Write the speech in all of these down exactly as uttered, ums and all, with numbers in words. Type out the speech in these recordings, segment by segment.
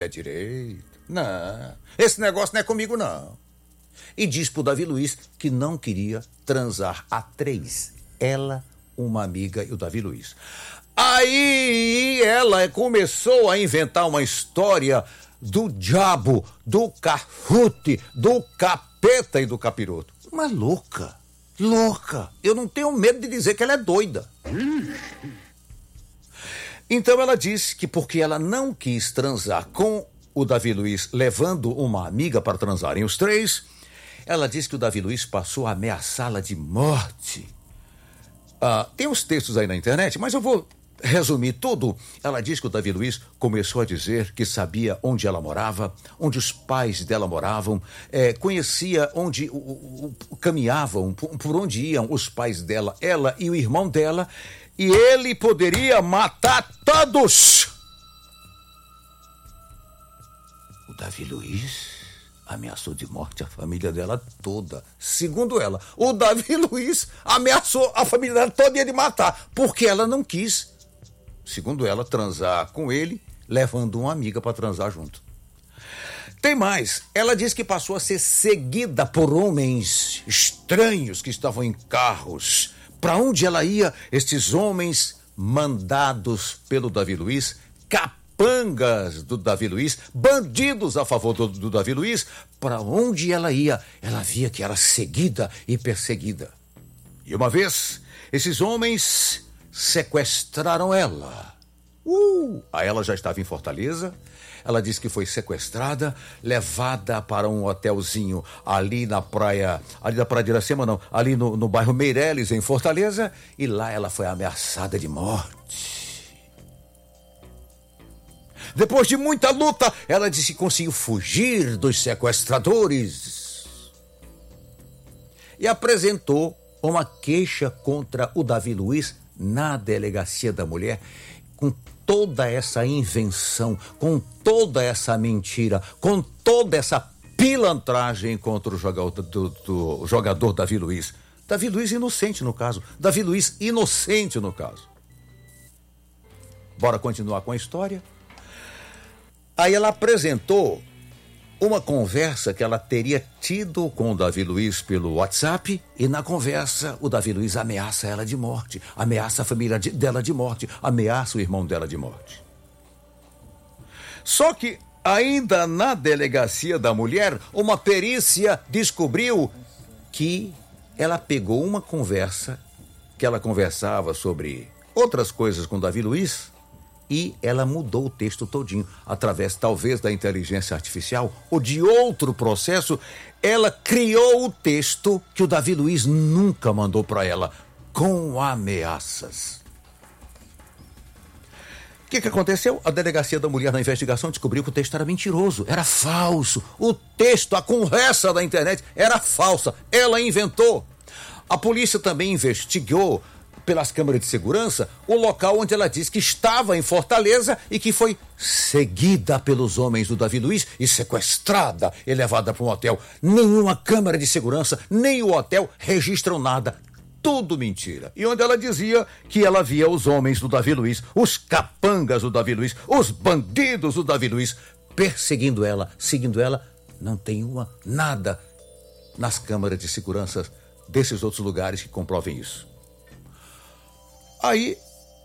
pé direito. Não, esse negócio não é comigo, não. E diz pro Davi Luiz que não queria transar a três. Ela, uma amiga e o Davi Luiz. Aí ela começou a inventar uma história do diabo, do cafute, do capeta e do capiroto. Uma louca, louca. Eu não tenho medo de dizer que ela é doida. Então ela disse que porque ela não quis transar com o Davi Luiz, levando uma amiga para transarem os três, ela disse que o Davi Luiz passou a ameaçá-la de morte. Ah, tem os textos aí na internet, mas eu vou resumir tudo. Ela diz que o Davi Luiz começou a dizer que sabia onde ela morava, onde os pais dela moravam, é, conhecia onde o, o, o, caminhavam, por, por onde iam os pais dela, ela e o irmão dela, e ele poderia matar todos. O Davi Luiz ameaçou de morte a família dela toda. Segundo ela, o Davi Luiz ameaçou a família dela toda de matar, porque ela não quis, segundo ela, transar com ele, levando uma amiga para transar junto. Tem mais, ela diz que passou a ser seguida por homens estranhos que estavam em carros. Para onde ela ia, estes homens mandados pelo Davi Luiz, capangas do Davi Luiz, bandidos a favor do, do Davi Luiz, para onde ela ia, ela via que era seguida e perseguida. E uma vez, esses homens sequestraram ela. Uh, aí ela já estava em Fortaleza. Ela disse que foi sequestrada, levada para um hotelzinho ali na praia, ali na praia de Iracema, não, ali no, no bairro Meireles, em Fortaleza, e lá ela foi ameaçada de morte. Depois de muita luta, ela disse que conseguiu fugir dos sequestradores e apresentou uma queixa contra o Davi Luiz na Delegacia da Mulher, com toda essa invenção, com toda essa mentira, com toda essa pilantragem contra o jogador, do, do jogador Davi Luiz. Davi Luiz inocente no caso. Davi Luiz inocente no caso. Bora continuar com a história? Aí ela apresentou uma conversa que ela teria tido com o Davi Luiz pelo WhatsApp, e na conversa o Davi Luiz ameaça ela de morte, ameaça a família de, dela de morte, ameaça o irmão dela de morte. Só que ainda na Delegacia da Mulher, uma perícia descobriu que ela pegou uma conversa, que ela conversava sobre outras coisas com o Davi Luiz, e ela mudou o texto todinho, através talvez da inteligência artificial ou de outro processo. Ela criou o texto que o Davi Luiz nunca mandou para ela, com ameaças. O que, que aconteceu? A Delegacia da Mulher na investigação descobriu que o texto era mentiroso, era falso. O texto, a conversa da internet era falsa, ela inventou. A polícia também investigou pelas câmeras de segurança o local onde ela disse que estava em Fortaleza e que foi seguida pelos homens do Davi Luiz e sequestrada e levada para um hotel. Nenhuma câmera de segurança, nem o hotel registram nada. Tudo mentira. E onde ela dizia que ela via os homens do Davi Luiz, os capangas do Davi Luiz, os bandidos do Davi Luiz, perseguindo ela, seguindo ela, não tem uma, nada nas câmeras de segurança desses outros lugares que comprovem isso. Aí,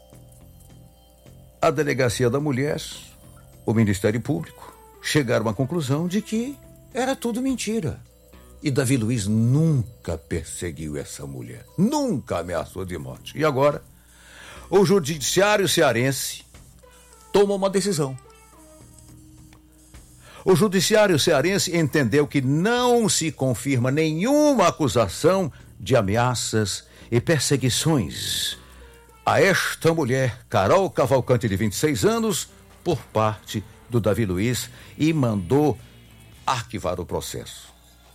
a Delegacia da Mulher, o Ministério Público, chegaram à conclusão de que era tudo mentira. E Davi Luiz nunca perseguiu essa mulher, nunca ameaçou de morte. E agora, o Judiciário Cearense tomou uma decisão. O Judiciário Cearense entendeu que não se confirma nenhuma acusação de ameaças e perseguições a esta mulher, Carol Cavalcante, de vinte e seis anos, por parte do Davi Luiz, e mandou arquivar o processo.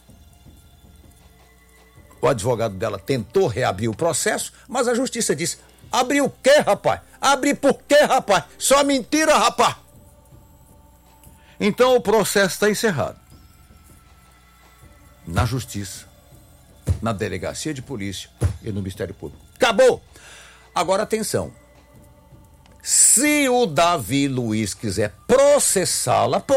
O advogado dela tentou reabrir o processo, mas a justiça disse: abriu o quê, rapaz? Abre por quê, rapaz? Só mentira, rapaz! Então o processo está encerrado. Na justiça, na delegacia de polícia e no Ministério Público. Acabou! Agora, atenção. Se o Davi Luiz quiser processá-la,